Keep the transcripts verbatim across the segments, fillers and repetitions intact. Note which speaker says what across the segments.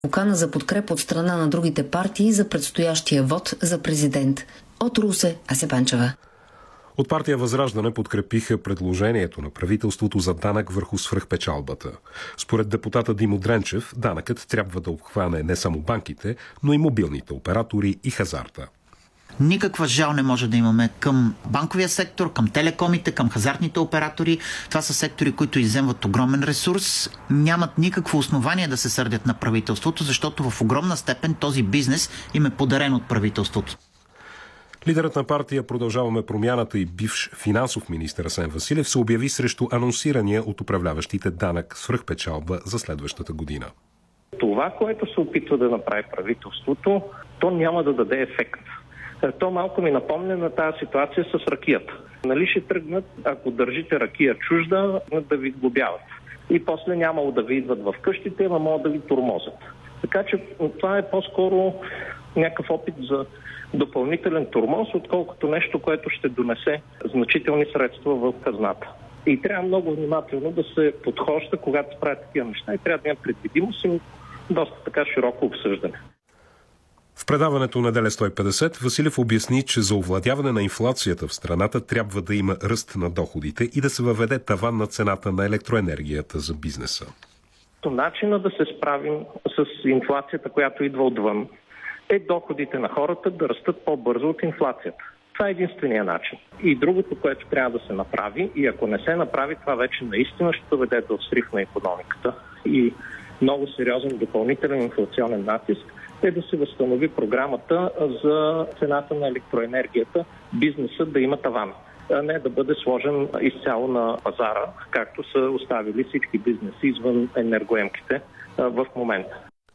Speaker 1: Покана за подкрепа от страна на другите партии за предстоящия вод за президент. От Русе, Ася Панчева.
Speaker 2: От партия Възраждане подкрепиха предложението на правителството за данък върху свръхпечалбата. Според депутата Димо Дренчев, данъкът трябва да обхване не само банките, но и мобилните оператори и хазарта.
Speaker 3: Никаква жал не може да имаме към банковия сектор, към телекомите, към хазартните оператори. Това са сектори, които изземват огромен ресурс. Нямат никакво основание да се сърдят на правителството, защото в огромна степен този бизнес им е подарен от правителството.
Speaker 2: Лидерът на партия Продължаваме промяната и бивш финансов министър Асен Василев се обяви срещу анонсирания от управляващите данък свръхпечалба за следващата година.
Speaker 4: Това, което се опитва да направи правителството, то няма да даде ефект. То малко ми напомня на тази ситуация с ракията. Нали ще тръгнат, ако държите ракия чужда, да ви глобяват. И после нямало да ви идват в къщите, но могат да ви тормозят. Така че това е по-скоро някакъв опит за допълнителен тормоз, отколкото нещо, което ще донесе значителни средства в хазната. И трябва много внимателно да се подхожда, когато правят такива неща, и трябва да има предвидимост и доста така широко обсъждане.
Speaker 2: В предаването Неделя сто и петдесет Василев обясни, че за овладяване на инфлацията в страната трябва да има ръст на доходите и да се въведе таван на цената на електроенергията за бизнеса.
Speaker 4: Начина да се справим с инфлацията, която идва отвън, е доходите на хората да растат по-бързо от инфлацията. Това е единствения начин. И другото, което трябва да се направи, и ако не се направи, това вече наистина ще доведе до срив на икономиката и много сериозен допълнителен инфлационен натиск, е да се възстанови програмата за цената на електроенергията, бизнесът да има таван, а не да бъде сложен изцяло на пазара, както са оставили всички бизнеси извън енергоемките в момента.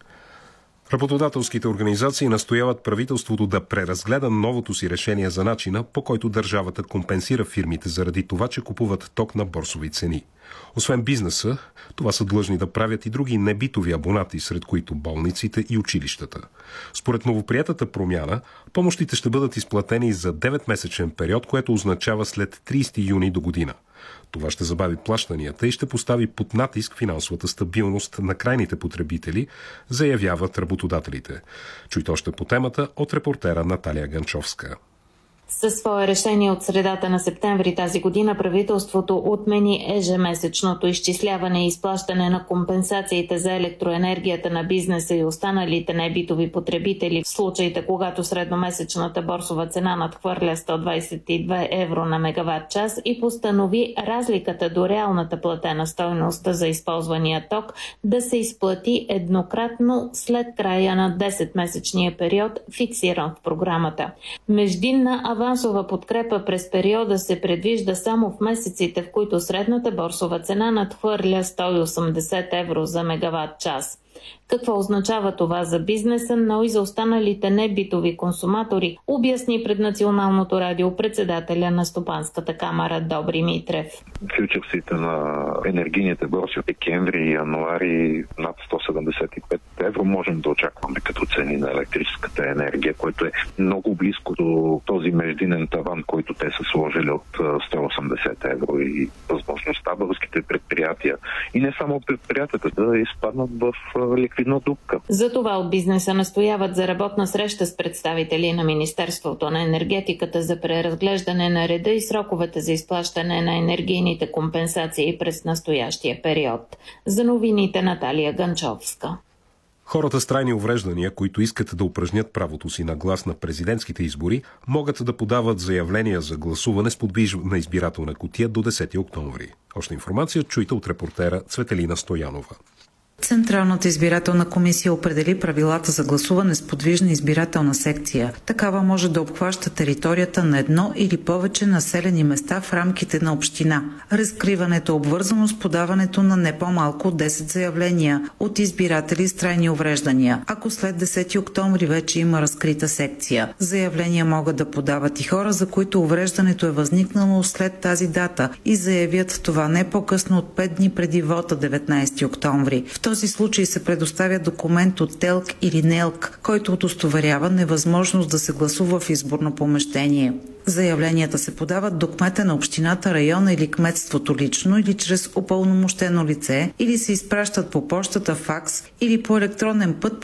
Speaker 2: Работодателските организации настояват правителството да преразгледа новото си решение за начина, по който държавата компенсира фирмите заради това, че купуват ток на борсови цени. Освен бизнеса, това са длъжни да правят и други небитови абонати, сред които болниците и училищата. Според новоприетата промяна, помощите ще бъдат изплатени за деветмесечен период, което означава след тридесети юни до година. Това ще забави плащанията и ще постави под натиск финансовата стабилност на крайните потребители, заявяват работодателите. Чуйте още по темата от репортера Наталия Ганчовска.
Speaker 5: Със свое решение от средата на септември тази година правителството отмени ежемесечното изчисляване и изплащане на компенсациите за електроенергията на бизнеса и останалите небитови потребители в случаите, когато средномесечната борсова цена надхвърля сто двадесет и две евро на мегаватт час и постанови разликата до реалната платена стойност за използвания ток да се изплати еднократно след края на десетмесечния период, фиксиран в програмата. Междинна авансова подкрепа през периода се предвижда само в месеците, в които средната борсова цена надхвърля сто и осемдесет евро за мегаватт час. Какво означава това за бизнеса, но и за останалите небитови консуматори, обясни пред Националното радио председателя на Стопанската камара Добри Митрев.
Speaker 6: Фьючерсите на енергийните борси от декември и януари над сто седемдесет и пет евро можем да очакваме като цени на електрическата енергия, което е много близко до този междинен таван, който те са сложили от сто и осемдесет евро, и възможността българските предприятия и не само предприятията да изпаднат в ликвидна дупка.
Speaker 5: Затова от бизнеса настояват за работна среща с представители на Министерството на енергетиката за преразглеждане на реда и сроковете за изплащане на енергийните компенсации през настоящия период. За новините Наталия Ганчовска.
Speaker 2: Хората с трайни увреждания, които искат да упражнят правото си на глас на президентските избори, могат да подават заявления за гласуване с подвижна избирателна кутия до десети октомври. Още информация чуйте от репортера Цветелина Стоянова.
Speaker 7: Централната избирателна комисия определи правилата за гласуване с подвижна избирателна секция. Такава може да обхваща територията на едно или повече населени места в рамките на община. Разкриването е обвързано с подаването на не по-малко от десет заявления от избиратели с трайни увреждания, ако след десети октомври вече има разкрита секция. Заявления могат да подават и хора, за които увреждането е възникнало след тази дата и заявят това не по-късно от пет дни преди вота деветнадесети октомври. В този случай се предоставя документ от ТЕЛК или НЕЛК, който удостоверява невъзможност да се гласува в изборно помещение. Заявленията се подават до кмета на общината, района или кметството лично или чрез упълномощено лице, или се изпращат по пощата, факс или по електронен път